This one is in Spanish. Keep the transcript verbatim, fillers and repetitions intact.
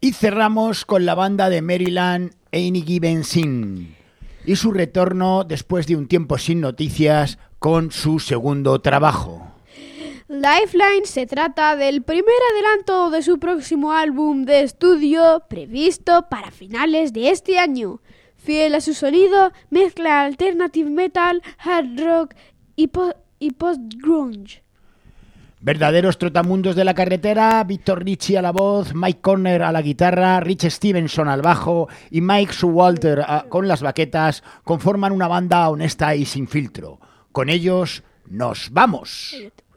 Y cerramos con la banda de Maryland, Ain't Given Sin, y su retorno después de un tiempo sin noticias con su segundo trabajo. Lifeline se trata del primer adelanto de su próximo álbum de estudio previsto para finales de este año. Fiel a su sonido, mezcla alternative metal, hard rock y, po- y post-grunge. Verdaderos trotamundos de la carretera, Víctor Ricci a la voz, Mike Corner a la guitarra, Rich Stevenson al bajo y Mike Showalter a, con las baquetas, conforman una banda honesta y sin filtro. Con ellos nos vamos.